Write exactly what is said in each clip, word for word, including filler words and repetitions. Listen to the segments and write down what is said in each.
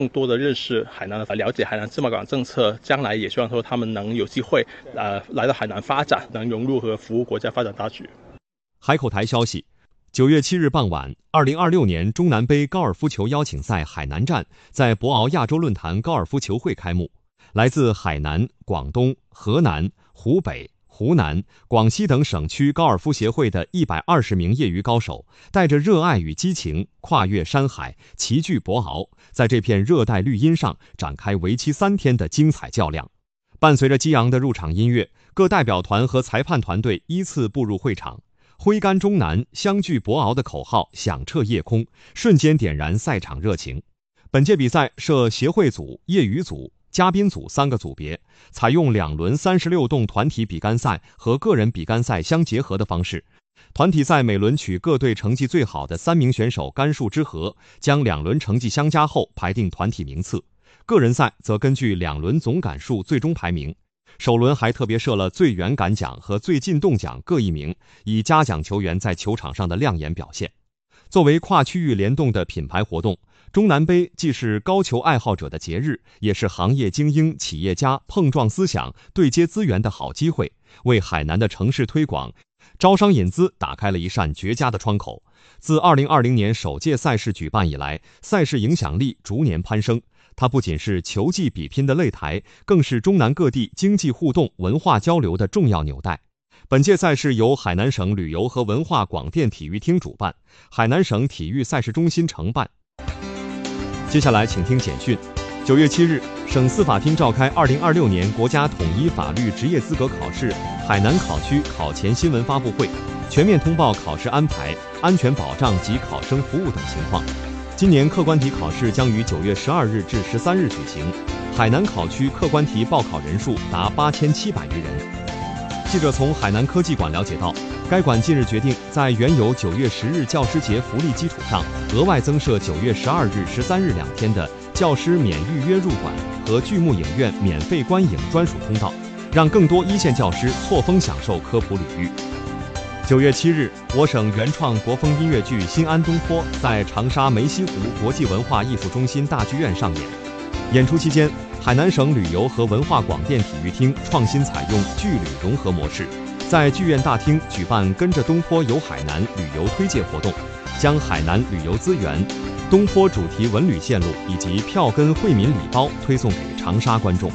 更多的认识海南，了解海南自贸港政策，将来也希望说他们能有机会呃来到海南发展，能融入和服务国家发展大局。 海口台消息，九月七日傍晚，二零二六年中南杯高尔夫球邀请赛海南站在博鳌亚洲论坛高尔夫球会开幕。来自海南、广东、河南、湖北、湖南、广西等省区高尔夫协会的一百二十名业余高手，带着热爱与激情，跨越山海，齐聚博鳌，在这片热带绿荫上展开为期三天的精彩较量。伴随着激昂的入场音乐，各代表团和裁判团队依次步入会场。挥杆中南，相聚博鳌的口号响彻夜空，瞬间点燃赛场热情。本届比赛设协会组、业余组、嘉宾组三个组别，采用两轮三十六洞团体比杆赛和个人比杆赛相结合的方式。团体赛每轮取各队成绩最好的三名选手杆数之和，将两轮成绩相加后排定团体名次。个人赛则根据两轮总杆数最终排名。首轮还特别设了最远杆奖和最进洞奖各一名，以嘉奖球员在球场上的亮眼表现。作为跨区域联动的品牌活动，中南杯既是高球爱好者的节日，也是行业精英、企业家碰撞思想、对接资源的好机会，为海南的城市推广、招商引资打开了一扇绝佳的窗口。自二零二零年首届赛事举办以来，赛事影响力逐年攀升。它不仅是球技比拼的擂台，更是中南各地经济互动、文化交流的重要纽带。本届赛事由海南省旅游和文化广电体育厅主办，海南省体育赛事中心承办。接下来请听简讯。九月七日，省司法厅召开二零二六年国家统一法律职业资格考试海南考区考前新闻发布会，全面通报考试安排、安全保障及考生服务等情况。今年客观题考试将于九月十二日至十三日举行，海南考区客观题报考人数达八千七百余人。记者从海南科技馆了解到，该馆近日决定在原有九月十日教师节福利基础上，额外增设九月十二日、十三日两天的教师免预约入馆和剧目影院免费观影专属通道，让更多一线教师错峰享受科普领域。九月七日，我省原创国风音乐剧《新安东坡》在长沙梅溪湖国际文化艺术中心大剧院上演。演出期间，海南省旅游和文化广电体育厅创新采用剧旅融合模式，在剧院大厅举办跟着东坡游海南旅游推介活动，将海南旅游资源、东坡主题文旅线路以及票根惠民礼包推送给长沙观众。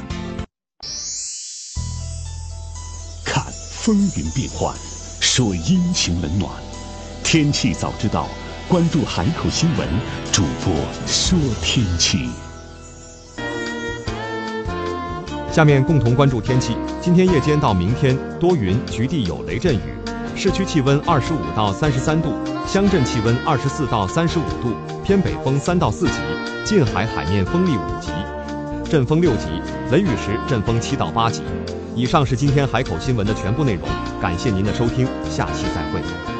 看风云变幻，说阴晴冷暖，天气早知道，关注海口新闻，主播说天气。 下面共同关注天气。今天夜间到明天多云，局地有雷阵雨，市区气温二十五到三十三度，乡镇气温二十四到三十五度，偏北风三到四级，近海海面风力五级，阵风六级，雷雨时阵风七到八级。以上是今天海口新闻的全部内容，感谢您的收听，下期再会。